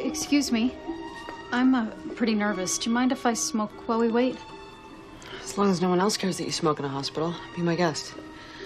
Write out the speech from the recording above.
Excuse me. I'm pretty nervous. Do you mind if I smoke while we wait? As long as no one else cares that you smoke in a hospital, be my guest.